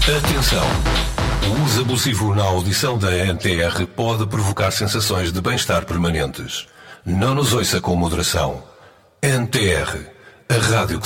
Atenção! O uso abusivo na audição da NTR pode provocar sensações de bem-estar permanentes. Não nos ouça com moderação. NTR, a rádio